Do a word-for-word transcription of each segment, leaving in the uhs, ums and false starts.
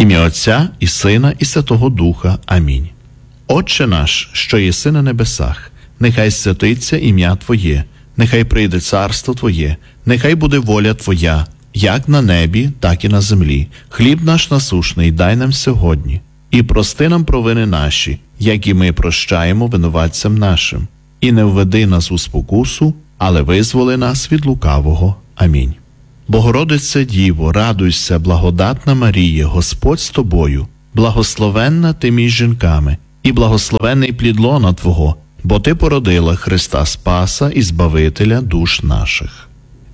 ім'я Отця і Сина і Святого Духа. Амінь. Отче наш, що єси на небесах, нехай святиться ім'я Твоє, нехай прийде царство Твоє, нехай буде воля Твоя, як на небі, так і на землі. Хліб наш насушний дай нам сьогодні. І прости нам провини наші, як і ми прощаємо винуватцям нашим. І не введи нас у спокусу, але визволи нас від лукавого. Амінь. Богородице Діво, радуйся, благодатна Марія, Господь з тобою, благословенна ти між жінками, і благословенний плід лона Твого, бо ти породила Христа Спаса і Збавителя душ наших.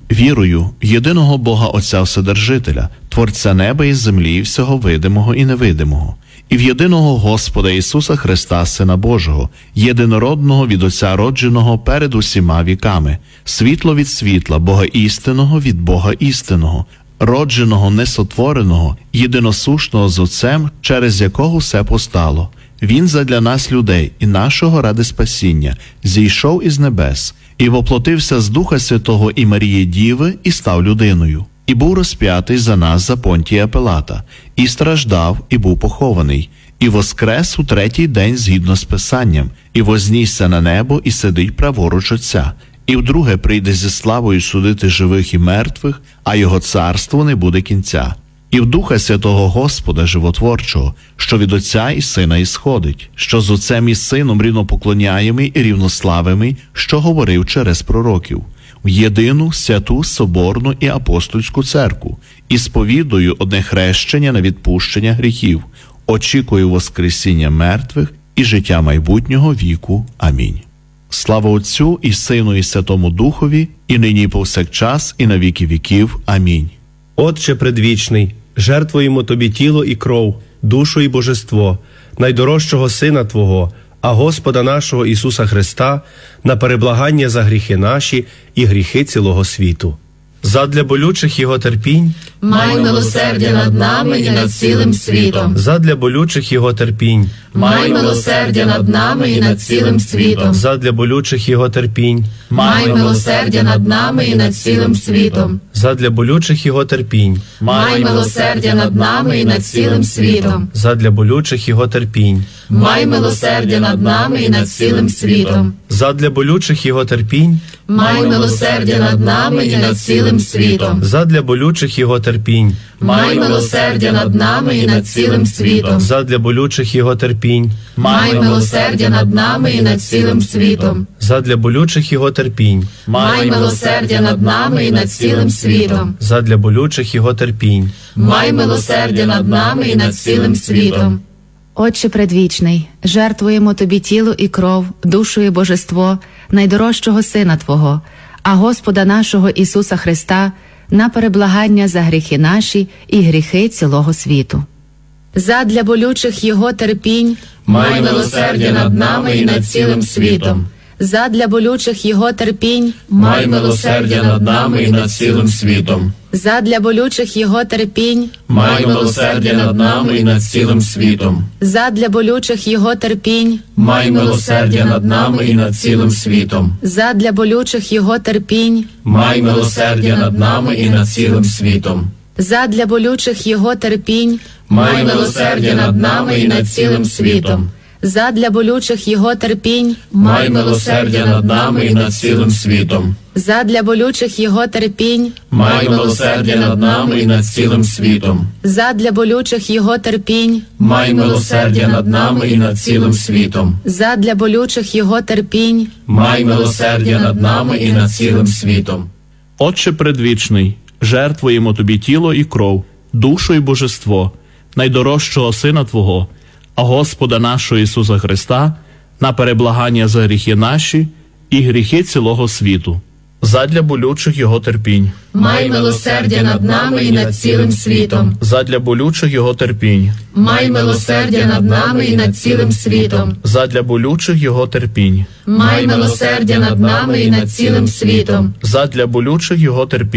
Вірую в єдиного Бога Отця Вседержителя, Творця неба і землі, і всього видимого і невидимого, і в єдиного Господа Ісуса Христа, Сина Божого, єдинородного від Отця родженого перед усіма віками, світло від світла, Бога істинного від Бога істинного, родженого, несотвореного, єдиносушного з Отцем, через якого все постало. Він задля нас, людей, і нашого ради спасіння, зійшов із небес, і воплотився з Духа Святого і Марії Діви, і став людиною. І був розп'ятий за нас за Понтія Пилата, і страждав, і був похований, і воскрес у третій день згідно з Писанням, і вознісся на небо, і сидить праворуч Отця, і вдруге прийде зі славою судити живих і мертвих, а його царству не буде кінця. І в Духа Святого Господа Животворчого, що від Отця і Сина ісходить, що з Отцем і Сином рівнопоклоняємий і рівнославимий, що говорив через пророків, в єдину, святу, соборну і апостольську церкву, і сповідую одне хрещення на відпущення гріхів, очікую воскресіння мертвих і життя майбутнього віку. Амінь. Слава Отцю і Сину і Святому Духові, і нині і повсякчас, і на віки віків. Амінь. Отче предвічний, жертвуємо Тобі тіло і кров, душу і божество, найдорожчого Сина Твого, а Господа нашого Ісуса Христа, на переблагання за гріхи наші і гріхи цілого світу. Задля болючих Його терпінь, май милосердя над нами і над цілим світом. Задля болючих Його терпінь, май милосердя над нами і над цілим світом. Задля болючих Його терпінь, май милосердя над нами і над цілим світом. Задля болючих Його терпінь, май милосердя над нами і над цілим світом. Задля болючих Його терпінь, май милосердя над нами і над цілим світом. Задля болючих Його терпінь, май милосердя над нами і над цілим світом. Задля болючих Його терпінь, май милосердя над нами і над цілим світом. Задля болючих Його терпінь, май милосердя над нами і над цілим світом. Задля болючих Його терпінь, май милосердя над нами і над цілим світом. Задля болючих Його терпінь, май милосердя над нами і над цілим світом. Отче предвічний, жертвуємо Тобі тіло і кров, душу і божество, найдорожчого Сина Твого, а Господа нашого Ісуса Христа, на переблагання за гріхи наші і гріхи цілого світу. Задля болючих Його терпінь, май милосердя над нами і над цілим світом. Задля болючих Його терпінь, май милосердя над нами і над цілим світом. Задля болючих Його терпінь, май милосердя над нами і над цілим світом. Задля болючих Його терпінь, май милосердя над нами і над цілим світом. Задля болючих Його терпінь, май милосердя над нами і над цілим світом. Задля болючих Його терпінь, май милосердя над нами і над цілим світом. Задля болючих Його терпінь, май милосердя над нами і над цілим світом. Задля болючих Його терпінь, май милосердя над нами і над цілим світом. Задля болючих Його терпінь, май милосердя над нами і над цілим світом. Задля болючих Його терпінь, май милосердя над нами і над цілим світом. Отче предвічний, жертвуємо Тобі тіло і кров, душу і божество, найдорожчого Сина Твого, а Господа нашого Ісуса Христа, на переблагання за гріхи наші і гріхи цілого світу. Задля болючих Його терпінь, май милосердя над нами і над цілим світом. Задля болючих Його терпінь, май милосердя над нами і над цілим світом. Задля болючих Його терпінь, май милосердя над нами і над цілим світом. Задля болючих Його терпінь,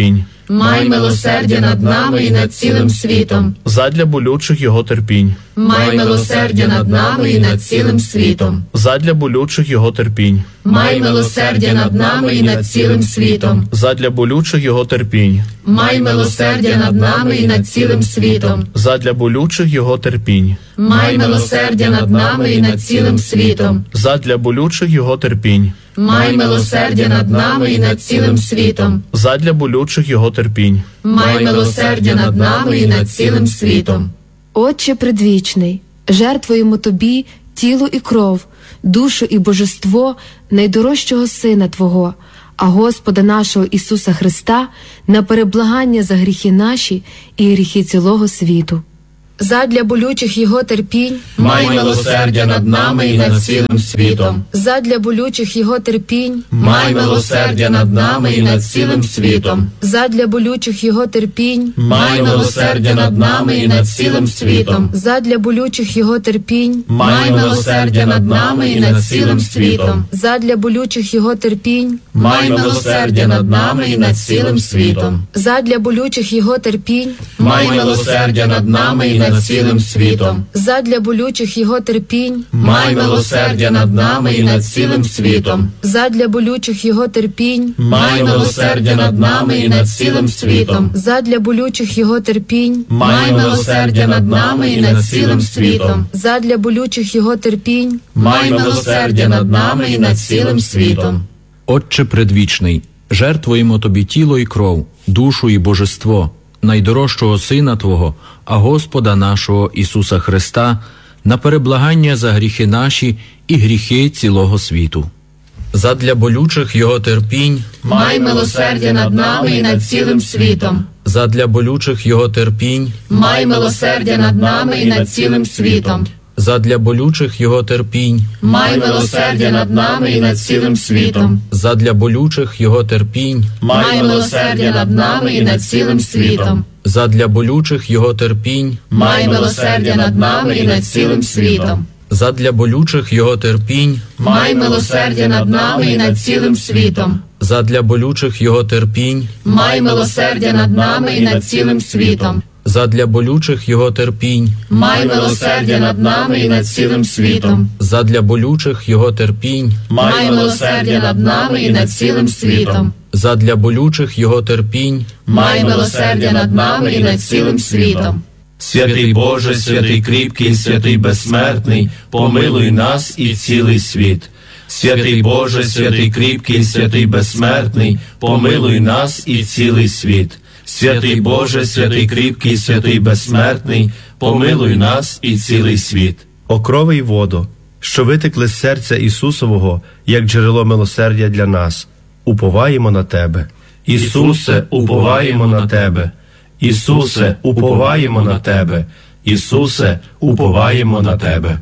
Май милосердя над нами і над цілим світом. Задля болючих його терпінь. Май милосердя над нами і над цілим світом. Задля болючих його терпінь. Май милосердя над нами і над цілим світом. Задля болючих його терпінь. Май милосердя над нами і над цілим світом. Задля болючих його терпінь. Май милосердя над нами і над цілим світом. Задля болючих його терпінь. Май милосердя над нами і над цілим світом. Задля болючих його терпінь. Май милосердя над нами і над цілим світом. Отче предвічний, жертвуємо Тобі тіло і кров, душу і божество найдорожчого Сина Твого, а Господа нашого Ісуса Христа на переблагання за гріхи наші і гріхи цілого світу. Задля болючих Його терпінь, Май милосердя над нами і над цілим світом. задля болючих Його терпінь, Май милосердя над нами і над цілим світом. задля болючих Його терпінь, Май милосердя над нами і над цілим світом. задля болючих Його терпінь, Май милосердя над нами і над цілим світом. задля болючих Його терпінь, Май милосердя над нами і над цілим світом. задля болючих Його терпінь, Май милосердя над нами і над цілим світом. задля болючих Його терпінь, Май милосердя над нами і над цілим світом. задля болючих Його терпінь, Май милосердя над нами і над цілим світом. задля болючих Його терпінь, Май милосердя над нами і над цілим світом. задля болючих Його терпінь, Май милосердя над нами і над цілим світом. Отче предвічний, жертвуємо Тобі тіло і кров, душу і божество найдорожчого Сина Твого, а Господа нашого Ісуса Христа, на переблагання за гріхи наші і гріхи цілого світу. Задля болючих Його терпінь, Май милосердя над нами і над цілим світом. задля болючих Його терпінь, Май милосердя над нами і над цілим світом. задля болючих Його терпінь, Май милосердя над нами і над цілим світом. задля болючих Його терпінь, Май милосердя над нами і над цілим світом. задля болючих Його терпінь, Май милосердя над нами і над цілим світом. задля болючих Його терпінь, Май милосердя над нами і над цілим світом. задля болючих Його терпінь, Май милосердя над нами і над цілим світом. задля болючих Його терпінь, Май милосердя над нами і над цілим світом. задля болючих Його терпінь, Май милосердя над нами і над цілим світом. задля болючих Його терпінь, Май милосердя над нами і над цілим світом. Святий Боже, святий кріпкий, святий безсмертний, помилуй нас і цілий світ. Святий Боже, святий кріпкий, святий безсмертний, помилуй нас і цілий світ. Святий Боже, святий кріпкий, святий безсмертний, помилуй нас і цілий світ. О крови й воду, що витекли з серця Ісусового, як джерело милосердя для нас, уповаємо на Тебе. Ісусе, уповаємо на Тебе. Ісусе, уповаємо на Тебе. Ісусе, уповаємо на Тебе.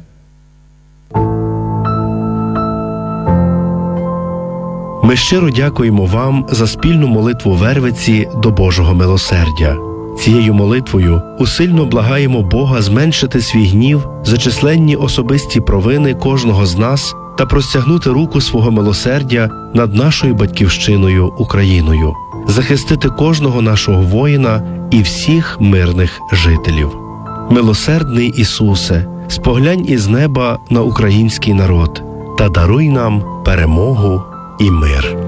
Ми щиро дякуємо вам за спільну молитву Вервиці до Божого милосердя. Цією молитвою усильно благаємо Бога зменшити свій гнів за численні особисті провини кожного з нас та простягнути руку свого милосердя над нашою батьківщиною Україною, захистити кожного нашого воїна і всіх мирних жителів. Милосердний Ісусе, споглянь із неба на український народ та даруй нам перемогу і мир.